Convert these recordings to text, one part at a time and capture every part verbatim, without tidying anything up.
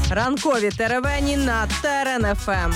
Ранкові теревені на Терен еф ем.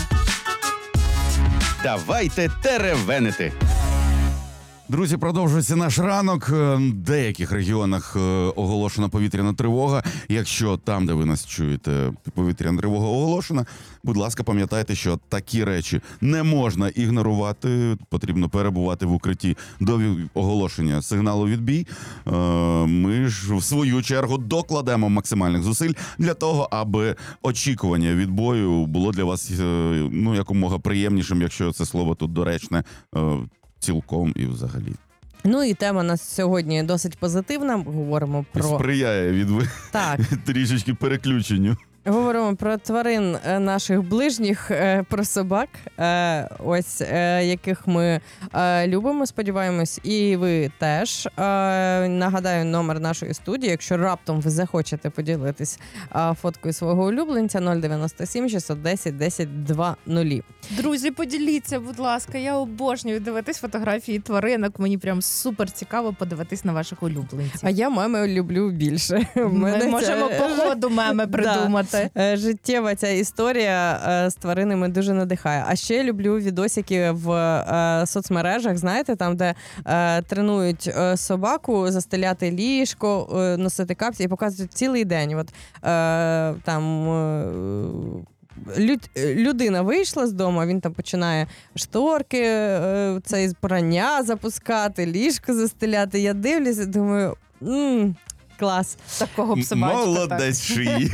Давайте теревенити. Друзі, продовжується наш ранок. В деяких регіонах оголошена повітряна тривога. Якщо там, де ви нас чуєте, повітряна тривога оголошена, будь ласка, пам'ятайте, що такі речі не можна ігнорувати. Потрібно перебувати в укритті до оголошення сигналу відбій. Ми ж, в свою чергу, докладемо максимальних зусиль для того, аби очікування відбою було для вас ну, якомога приємнішим, якщо це слово тут доречне, цілком і взагалі. Ну і тема у нас сьогодні досить позитивна. Говоримо про... Сприяє від так. трішечки переключенню. Говоримо про тварин наших ближніх, про собак, ось яких ми любимо, сподіваємось, і ви теж. Нагадаю, номер нашої студії, якщо раптом ви захочете поділитись фоткою свого улюбленця, нуль дев'яносто сім шістсот десять десять двадцять. Друзі, поділіться, будь ласка, я обожнюю дивитись фотографії тваринок, мені прям супер цікаво подивитись на ваших улюбленців. А я меми люблю більше. Ми ця... можемо по ходу меми придумати. Да. Життєва ця історія з тваринами дуже надихає. А ще люблю відосики в е, соцмережах, знаєте, там, де е, тренують е, собаку застеляти ліжко, е, носити капці і показують цілий день. От, е, там... Е, Люд, людина вийшла з дому, він там починає шторки, е, це із прання запускати, ліжко застеляти. Я дивлюся, думаю, ммм, клас. Такого б собачка. Молодець шиї.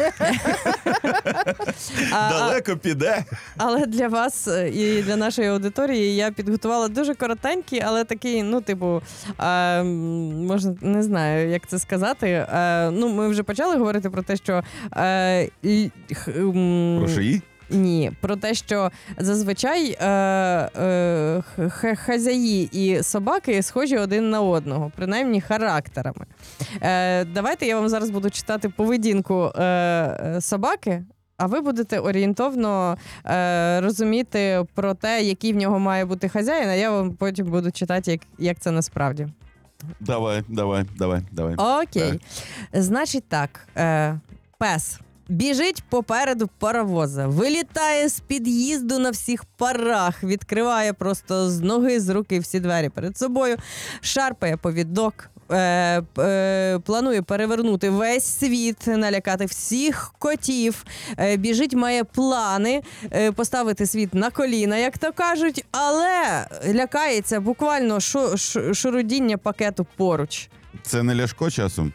Далеко піде. Але для вас і для нашої аудиторії я підготувала дуже коротенький, але такий, ну, типу, е, можна, не знаю, як це сказати. Е, ну, ми вже почали говорити про те, що... Е, х, м, про шиї? Ні, про те, що зазвичай е, е, хазяї і собаки схожі один на одного, принаймні характерами. Е, давайте я вам зараз буду читати поведінку е, собаки, а ви будете орієнтовно е, розуміти про те, який в нього має бути хазяїн, а я вам потім буду читати, як, як це насправді. Давай, давай, давай, давай. Окей. Так. Значить так, е, пес. Біжить попереду паровоза, вилітає з під'їзду на всіх парах, відкриває просто з ноги, з руки всі двері перед собою, шарпає повідок, е, е, планує перевернути весь світ, налякати всіх котів, е, біжить, має плани е, поставити світ на коліна, як то кажуть, але лякається буквально шу, шу, шурудіння пакету поруч. Це не Ляшко часом?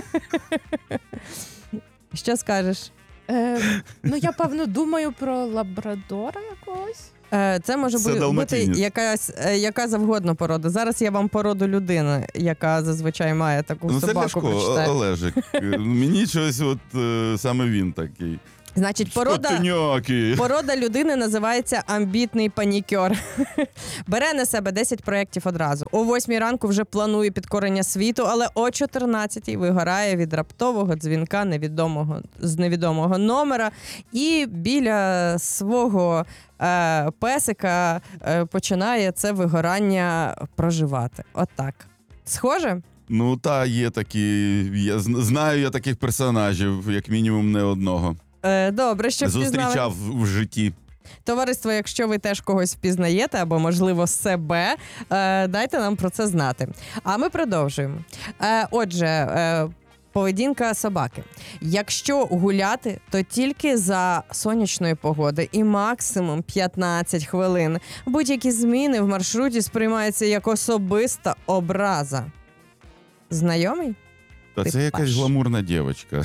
Що скажеш? Е, ну, я, певно, думаю про лабрадора якогось. Е, це може це бути, бути якась, яка завгодно порода. Зараз я вам породу людини, яка зазвичай має таку ну, собаку. Це Ляшко, Олежик. Мені щось от саме він такий. Значить, порода, порода людини називається амбітний панікер. Бере на себе десять проєктів одразу. О восьмій ранку вже планує підкорення світу, але о чотирнадцятій вигорає від раптового дзвінка невідомого, з невідомого номера і біля свого е, песика е, починає це вигорання проживати. Отак. Схоже? Ну, та, є такі, я знаю я таких персонажів, як мінімум не одного. Добре, що зустрічав впізнали. в житті. Товариство, якщо ви теж когось впізнаєте, або, можливо, себе, дайте нам про це знати. А ми продовжуємо. Отже, поведінка собаки. Якщо гуляти, то тільки за сонячної погоди і максимум п'ятнадцять хвилин. Будь-які зміни в маршруті сприймаються як особиста образа. Знайомий? Та Ти це якась паш. гламурна дівчинка.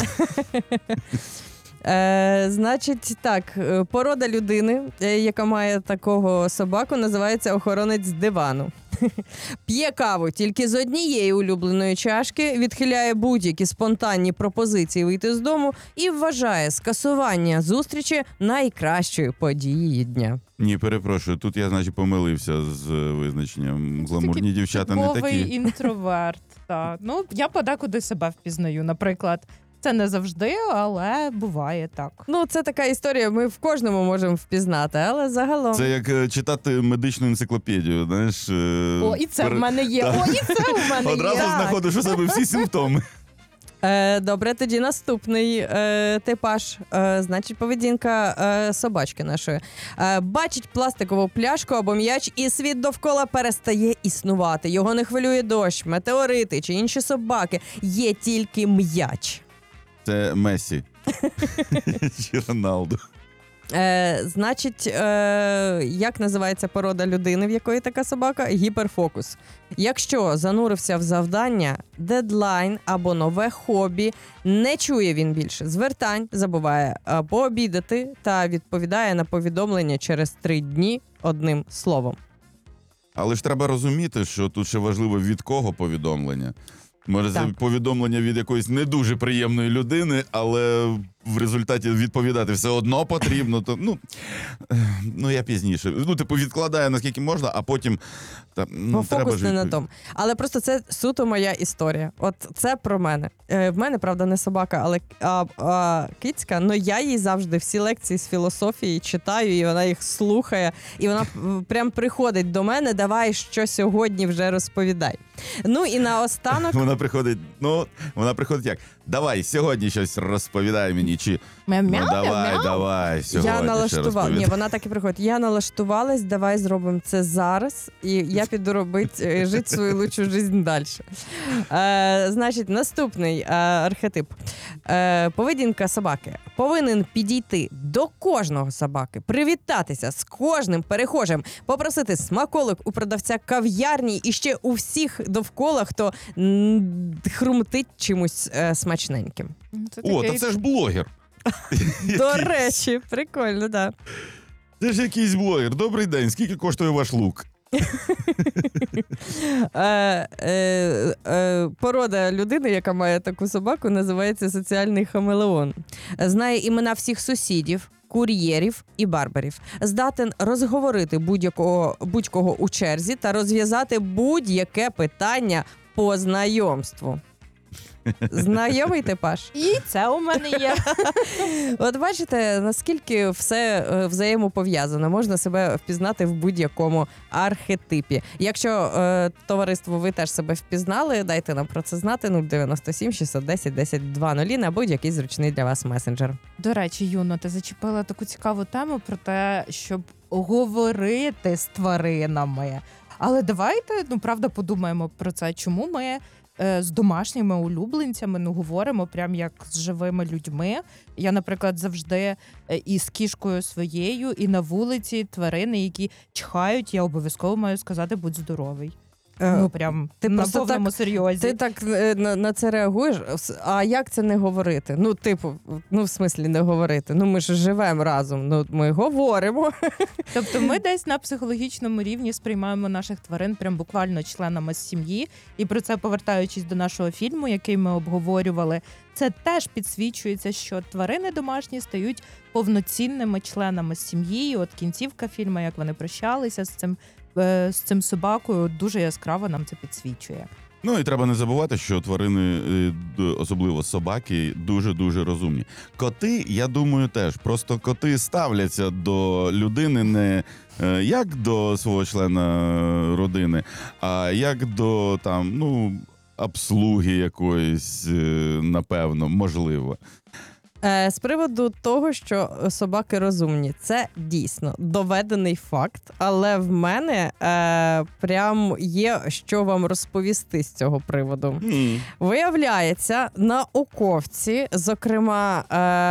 Е, значить, так, порода людини, яка має такого собаку, називається охоронець дивану. П'є каву тільки з однієї улюбленої чашки, відхиляє будь-які спонтанні пропозиції вийти з дому і вважає скасування зустрічі найкращою подією дня. Ні, перепрошую, тут я, значить, помилився з визначенням. Гламурні дівчата не такі. Типовий інтроверт, так. Ну, я подекуди себе впізнаю, наприклад. Це не завжди, але буває так. Ну, це така історія, ми в кожному можемо впізнати, але загалом... Це як читати медичну енциклопедію, знаєш. О, і це пер... в мене є, Та. О, і це в мене Одразу є. Одразу знаходиш у себе всі симптоми. Е, добре, тоді наступний е, типаж. Е, значить, поведінка е, собачки нашої. Е, бачить пластикову пляшку або м'яч, і світ довкола перестає існувати. Його не хвилює дощ, метеорити чи інші собаки. Є тільки м'яч. Це Месі. Чи Роналду. Е, значить, е, як називається порода людини, в якої така собака? Гіперфокус. Якщо занурився в завдання, дедлайн або нове хобі, не чує він більше звертань, забуває е, пообідати та відповідає на повідомлення через три дні одним словом. Але ж треба розуміти, що тут ще важливо, від кого повідомлення. Може, це Так. повідомлення від якоїсь не дуже приємної людини, але в результаті відповідати все одно потрібно. То, ну, е, ну, я пізніше. Ну, типу, відкладаю наскільки можна, а потім... Та, ну, Бо треба фокус ж не на відповідь- тому. Але просто це суто моя історія. От це про мене. Е, в мене, правда, не собака, але а, а, кицька, але я їй завжди всі лекції з філософії читаю, і вона їх слухає, і вона м, прям приходить до мене, давай, що сьогодні вже розповідай. Ну і наостанок... Вона приходить, ну, вона приходить як? Давай, сьогодні щось розповідай мені, чи Мяу, ну, мяу, давай, мяу. давай, сьогодні Я ще налаштувала. розповідай. Ні, вона так і приходить. Я налаштувалась, давай зробимо це зараз, і я піду робити, жити свою лучшу життя далі. Е, значить, наступний е, архетип. Е, поведінка собаки. Повинен підійти до кожного собаки, привітатися з кожним перехожим, попросити смаколик у продавця кав'ярні і ще у всіх довкола, хто м, хрумтить чимось е, смачненьким. Це О, такий- та це ж блогер. До Якийсь. речі, прикольно, так. Це ж якийсь блогер. Добрий день, скільки коштує ваш лук? Е, е, е, порода людини, яка має таку собаку, називається соціальний хамелеон. Знає імена всіх сусідів, кур'єрів і барберів. Здатен розговорити будь-якого, будь-кого у черзі та розв'язати будь-яке питання по знайомству. Знайомий типаж? І це у мене є. От бачите, наскільки все е, взаємопов'язано. Можна себе впізнати в будь-якому архетипі. Якщо е, товариство, ви теж себе впізнали, дайте нам про це знати. нуль дев'яносто сім шістсот десять десять двадцять на будь-який зручний для вас месенджер. До речі, Юно, ти зачепила таку цікаву тему про те, щоб говорити з тваринами. Але давайте, ну, правда, подумаємо про це. Чому ми е, з домашніми улюбленцями ну, говоримо прям як з живими людьми? Я, наприклад, завжди е, і з кішкою своєю, і на вулиці тварини, які чхають, я обов'язково маю сказати «будь здоровий». Е, Ну, прям ти на просто повному так- серйозі. Ти так е, на, на це реагуєш, а як це не говорити? Ну, типу, ну в смислі не говорити. Ну ми ж живемо разом. Ну ми говоримо. Тобто ми десь на психологічному рівні сприймаємо наших тварин прям буквально членами сім'ї. І про це, повертаючись до нашого фільму, який ми обговорювали, це теж підсвічується, що тварини домашні стають повноцінними членами сім'ї. І от кінцівка фільму, як вони прощалися з цим, е, з цим собакою, дуже яскраво нам це підсвічує. Ну і треба не забувати, що тварини, е, д- особливо собаки, дуже-дуже розумні. Коти, я думаю, теж. Просто коти ставляться до людини не е, як до свого члена родини, а як до там, ну, обслуги якоїсь, е, напевно, можливо. Е, з приводу того, що собаки розумні, це дійсно доведений факт, але в мене е, прям є що вам розповісти з цього приводу. Виявляється, науковці, зокрема,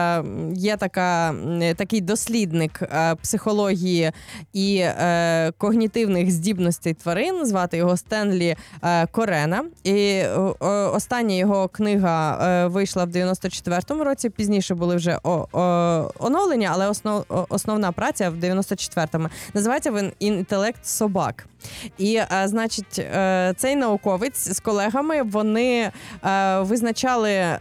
е, є така, м, такий дослідник е, психології і е, когнітивних здібностей тварин, звати його Стенлі е, Корена. І е, остання його книга е, вийшла в дев'яносто четвертому році, пізніше були вже о, о, оновлення, але основ, о, основна праця в дев'яносто четвертому. Називається він «Інтелект собак». І, е, значить, е, цей науковець з колегами, вони е, визначали е,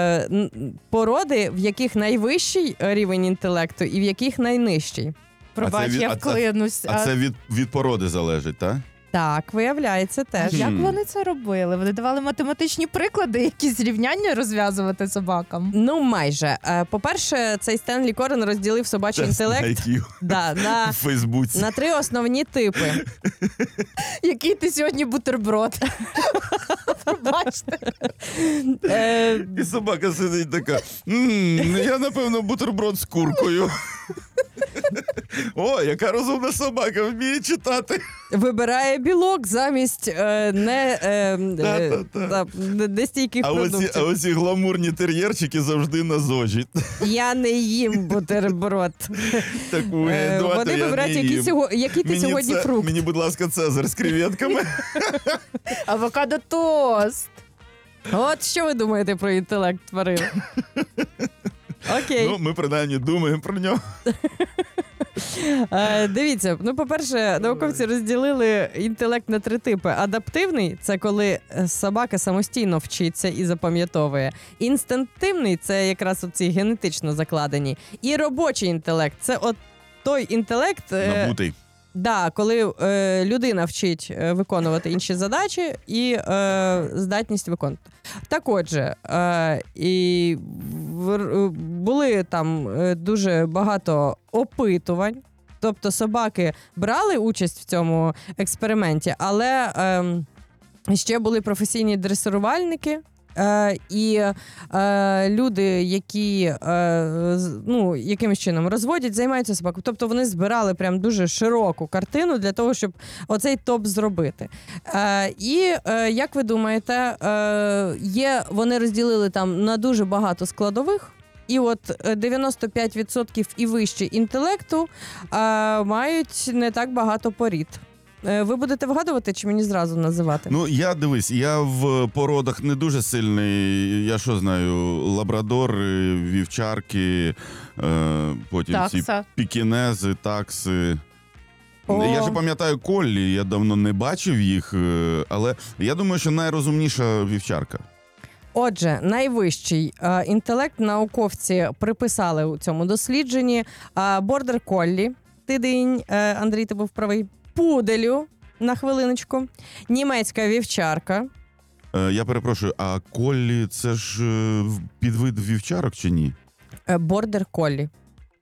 н- породи, в яких найвищий рівень інтелекту і в яких найнижчий. Пробач, від- я а це- вклинусь. А це від, від породи залежить, так? Так, виявляється А теж. Хм. як вони це робили? Вони давали математичні приклади, якісь рівняння розв'язувати собакам? Ну, майже. Е, По-перше, цей Стенлі Корен розділив собачий Тест на інтелект ай к'ю да, на, в Фейсбуці. на три основні типи. Який ти сьогодні бутерброд? Пробачте. Е, І собака сидить така, «М, я, напевно, бутерброд з куркою. О, яка розумна собака, вміє читати. Вибирає білок замість е, не, е, е, Та-та-та. та, нестійких А оці, продуктів. а оці гламурні тер'єрчики завжди на зожі. Я не їм бутерброд. Таку, Е, давайте Вони я вибирають, не який, їм. сього- який ти Мені сьогодні це- фрукт. Мені, будь ласка, цезар з креветками. Авокадо тост. От що ви думаєте про інтелект тварин? Окей. Ну, ми принаймні думаємо про нього. Е, дивіться, ну, по-перше, науковці розділили інтелект на три типи. Адаптивний це коли е, собака самостійно вчиться і запам'ятовує. Інстинктивний це якраз оці генетично закладені. І робочий інтелект це от той інтелект, е, Набутий. да, коли е, людина вчить е, виконувати інші задачі і е, здатність виконувати. Так отже, е, і в, р- були там е, дуже багато опитувань. Тобто собаки брали участь в цьому експерименті, але е, ще були професійні дресирувальники. Е, і е, люди, які е, з- ну, якимось чином розводять, займаються собакою. Тобто вони збирали прям дуже широку картину для того, щоб оцей топ зробити. Е, і е, як ви думаєте, е, є, вони розділили там на дуже багато складових. І от е, дев'яносто п'ять відсотків і вище інтелекту е, мають не так багато порід. Е, ви будете вгадувати, чи мені зразу називати? Ну, я дивись, я в породах не дуже сильний. Я що знаю, лабрадори, вівчарки, е, потім ці Такса. пікінези, такси. О. Я ще пам'ятаю коллі, я давно не бачив їх, е, але я думаю, що найрозумніша вівчарка. Отже, найвищий е, інтелект науковці приписали у цьому дослідженні е, бордер коллі, тидинь, е, Андрій, ти був правий, пуделю, на хвилиночку, німецька вівчарка. Е, я перепрошую, а коллі це ж е, в- підвид вівчарок чи ні? Е, бордер коллі.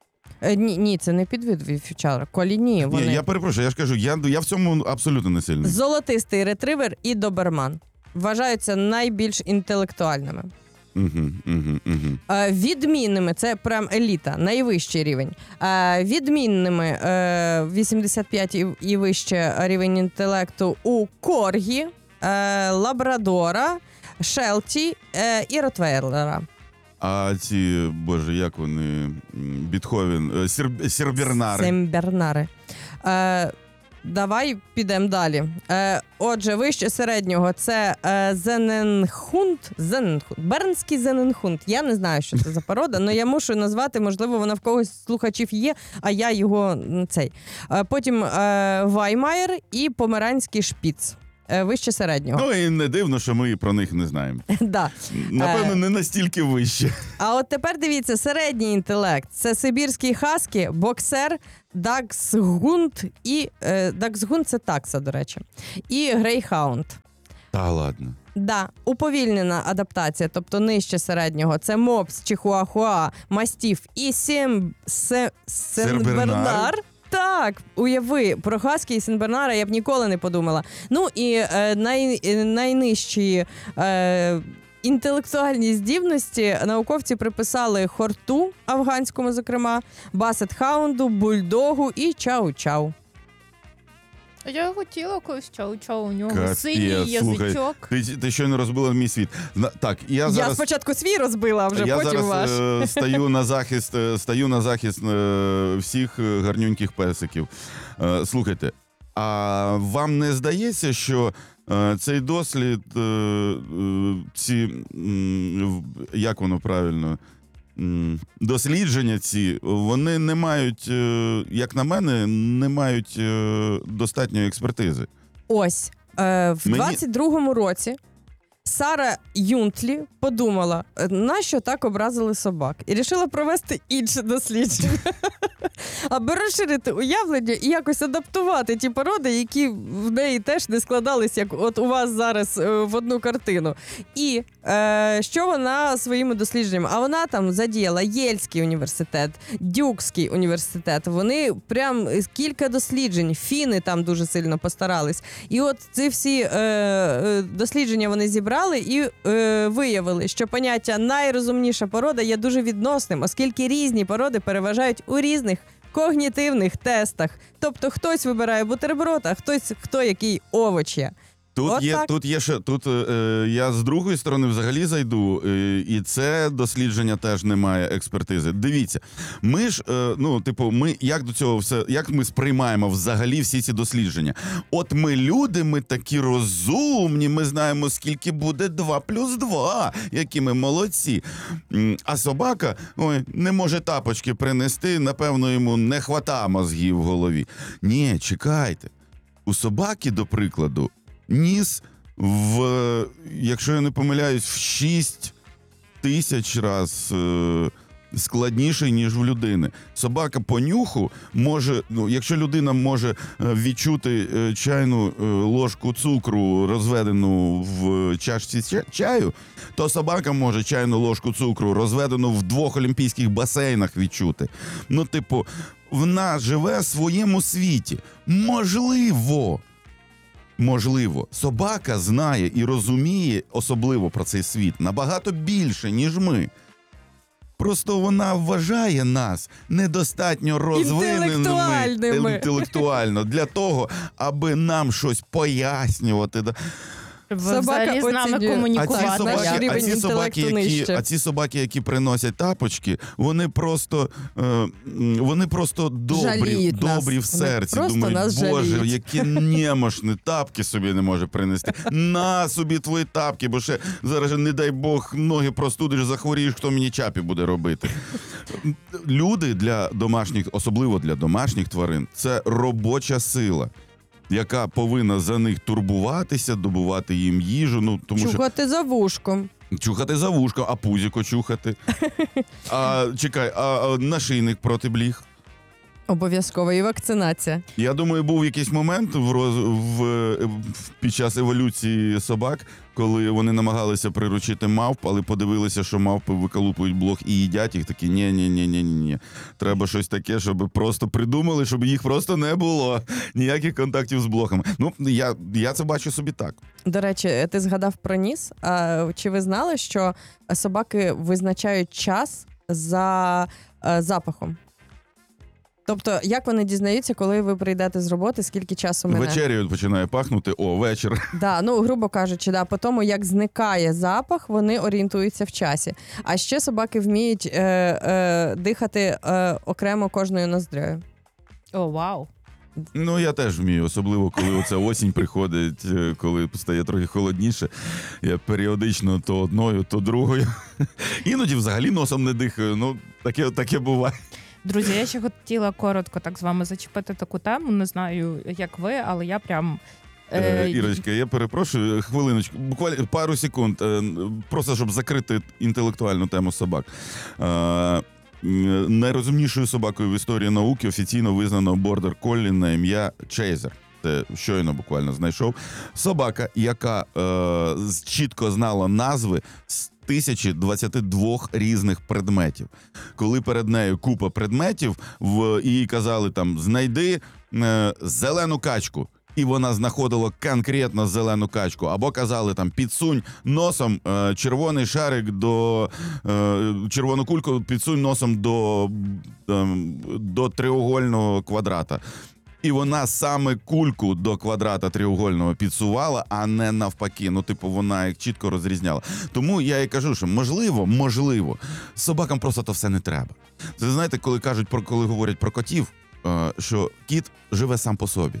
Е, ні, ні, це не підвид вівчарок. Коллі ні, вони. Ні, я перепрошую, я ж кажу, я, я в цьому абсолютно не сильний. Золотистий ретривер і доберман вважаються найбільш інтелектуальними. Угу, угу, угу. Е, Відмінними, це прям еліта, найвищий рівень. Е, Відмінними е, вісімдесят п'ять і, і вище рівень інтелекту у коргі, е, лабрадора, шелті е, і ротвейлера. А ці, боже, як вони, м, Бітховен, е, сір, сірбернари. Сембернари. Е, Давай підемо далі. Е, отже, вище середнього це е, зененхунд. Зененхунд. Бернський зененхунд. Я не знаю, що це за порода, але я мушу назвати, можливо, вона в когось з слухачів є, а я його м, цей. Е, потім е, Ваймаєр і померанський шпіц. Е, вище середнього. Ну і не дивно, що ми про них не знаємо. Да. Напевно, Е. не настільки вище. А от тепер дивіться, середній інтелект. Це сибірський хаскі, боксер, даксгунд і... Е, даксгунд – це такса, до речі. І грейхаунд. Та ладно. Да, уповільнена адаптація, тобто нижче середнього. Це мопс, чихуахуа, мастіф і сім... се... сенбернар. Сенбернар? Так, уяви, про хаскі і сенбернара я б ніколи не подумала. Ну і е, най, е, найнижчі е, інтелектуальні здібності науковці приписали хорту, афганському, зокрема, басет-хаунду, бульдогу і чау-чау. Я хотіла когось чау-чау, у нього Капець, синій слухай. язичок. Ти, ти щойно розбила мій світ. На- Так, я Я зараз... спочатку свій розбила, а вже я потім ваш. зараз е, стаю на захист, е, стаю на захист е, всіх е, гарнюньких песиків. Е, слухайте, а вам не здається, що е, цей дослід, е, е, ці, м, в- як воно правильно, м, дослідження ці, вони не мають, е, як на мене, не мають е, достатньої експертизи. Ось, е, в Мені- двадцять другому році Сара Юнтлі подумала, е, нащо так образили собак? І вирішила провести інше дослідження. Аби розширити уявлення і якось адаптувати ті породи, які в неї теж не складались, як от у вас зараз е, в одну картину. І е, що вона своїми дослідженнями? А вона там задіяла Єльський університет, Дюкський університет. Вони прям кілька досліджень, фіни там дуже сильно постарались. І от ці всі е, е, дослідження вони зібрали і е, виявили, що поняття найрозумніша порода є дуже відносним, оскільки різні породи переважають у різних когнітивних тестах. Тобто хтось вибирає бутерброд, а хтось хто який овоч є. Тут От є, так. тут є ще тут. Е, я з другої сторони взагалі зайду, е, і це дослідження теж не має експертизи. Дивіться, ми ж, е, ну, типу, ми як до цього все, як ми сприймаємо взагалі всі ці дослідження? От ми люди, ми такі розумні, ми знаємо, скільки буде два плюс два, які ми молодці. М, А собака, ой, не може тапочки принести, напевно, йому не хвата мозгів в голові. Ні, чекайте. У собаки, до прикладу, ніс в, якщо я не помиляюсь, в шість тисяч раз е, складніший, ніж в людини. Собака по нюху може, ну, якщо людина може е, відчути е, чайну е, ложку цукру, розведену в чашці ча- чаю, то собака може чайну ложку цукру, розведену в двох олімпійських басейнах, відчути. Ну, типу, вона живе в своєму світі. Можливо, Можливо, собака знає і розуміє особливо про цей світ набагато більше, ніж ми. Просто вона вважає нас недостатньо розвиненими Інтелектуальними. інтелектуально для того, аби нам щось пояснювати. Щоб Собака взагалі з нами оцінює. А комунікувати. ці, Наш собаки, а, рівень ці собаки, інтелекту які, нижче. а ці собаки, які приносять тапочки, вони просто, е, м, вони просто добрі, Жаліють нас. добрі в Вони серці. просто Думають, нас боже, жаліють». які немощні тапки собі не може принести. На собі твої тапки, бо ще зараз, же, не дай Бог, ноги простудиш, захворієш, хто мені чапі буде робити. Люди для домашніх, особливо для домашніх тварин, це робоча сила, яка повинна за них турбуватися, добувати їм їжу. Ну, тому що Чухати за вушком. чухати за вушком, а пузіко чухати. А, чекай, а, а нашийник проти бліг? Обов'язкова і вакцинація. Я думаю, був якийсь момент в, роз... в... в... під час еволюції собак, коли вони намагалися приручити мавп, але подивилися, що мавпи виколупують блох і їдять їх, такі ні-ні-ні-ні-ні. Треба щось таке, щоб просто придумали, щоб їх просто не було. Ніяких контактів з блохами. Ну, я, я це бачу собі так. До речі, ти згадав про ніс. А, чи ви знали, що собаки визначають час за е, запахом? Тобто, як вони дізнаються, коли ви прийдете з роботи, скільки часу мене? Вечерю починає пахнути, о, вечір. Да, ну, грубо кажучи, да, по тому, як зникає запах, вони орієнтуються в часі. А ще собаки вміють е, е, дихати е, окремо кожною ноздрею. О, вау. Ну, я теж вмію, особливо, коли оця осінь приходить, е, коли стає трохи холодніше. Я періодично то одною, то другою. Іноді взагалі носом не дихаю, ну, таке, таке буває. Друзі, я ще хотіла коротко так з вами зачепити таку тему. Не знаю, як ви, але я прям... Е, е, Ірочка, я перепрошую, хвилиночку, буквально пару секунд, е, просто щоб закрити інтелектуальну тему собак. Е, м, найрозумнішою собакою в історії науки офіційно визнано бордер коллі на ім'я Чейзер. Це щойно буквально знайшов. Собака, яка е, з- чітко знала назви з тисячі двадцяти двох різних предметів. Коли перед нею купа предметів, в, і їй казали там, знайди е, зелену качку. І вона знаходила конкретно зелену качку. Або казали там, підсунь носом е, червоний шарик до е, червону кульку, підсунь носом до, е, до треугольного квадрата. І вона саме кульку до квадрата треугольного підсувала, а не навпаки. Ну, типу, вона їх чітко розрізняла. Тому я і кажу, що можливо, можливо, собакам просто то все не треба. Це знаєте, коли кажуть про коли говорять про котів, е, що кіт живе сам по собі.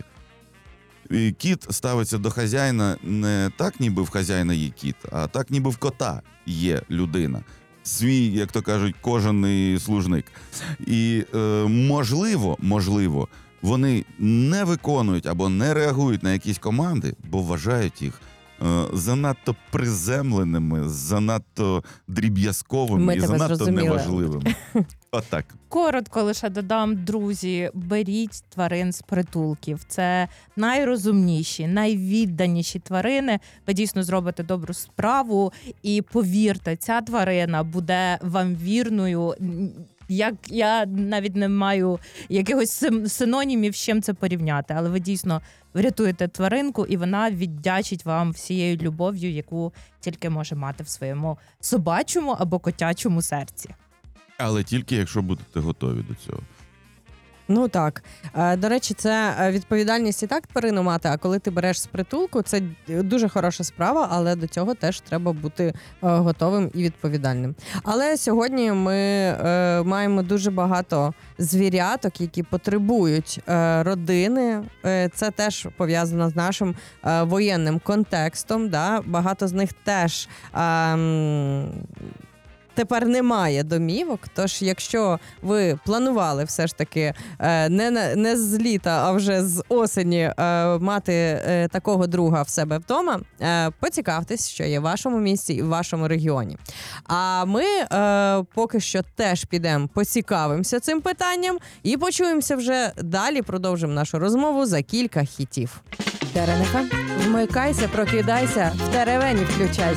І кіт ставиться до хазяїна не так, ніби в хазяїна є кіт, а так, ніби в кота є людина. Свій, як то кажуть, кожаний служник. І е, можливо, можливо, вони не виконують або не реагують на якісь команди, бо вважають їх е, занадто приземленими, занадто дріб'язковими Ми і тебе занадто зрозуміли. неважливими. Отак. Коротко лише додам, друзі, беріть тварин з притулків. Це найрозумніші, найвідданіші тварини. Ви дійсно зробите добру справу. І повірте, ця тварина буде вам вірною. Як я навіть не маю якихось сим- синонімів, з чим це порівняти. Але ви дійсно врятуєте тваринку, і вона віддячить вам всією любов'ю, яку тільки може мати в своєму собачому або котячому серці. Але тільки якщо будете готові до цього. Ну так. Е, До речі, це е, відповідальність і так тварину мати, а коли ти береш з притулку, це дуже хороша справа, але до цього теж треба бути е, готовим і відповідальним. Але сьогодні ми е, маємо дуже багато звіряток, які потребують е, родини. Е, це теж пов'язано з нашим е, воєнним контекстом. Да? Багато з них теж е, м, тепер немає домівок. Тож, якщо ви планували все ж таки е, не, на- не з літа, а вже з осені е, мати е, такого друга в себе вдома, е, поцікавтесь, що є в вашому місті і в вашому регіоні. А ми е, поки що теж підемо поцікавимося цим питанням і почуємося вже далі. Продовжимо нашу розмову за кілька хітів. Тереника, вмикайся, прокидайся, в теревені включайся.